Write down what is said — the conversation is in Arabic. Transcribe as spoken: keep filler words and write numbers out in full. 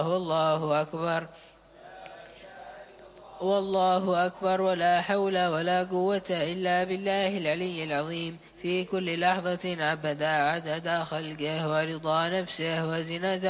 الله أكبر. والله أكبر. ولا حول ولا قوة إلا بالله العلي العظيم. في كل لحظة أبدا عدد خلقه ورضا نفسه وزنة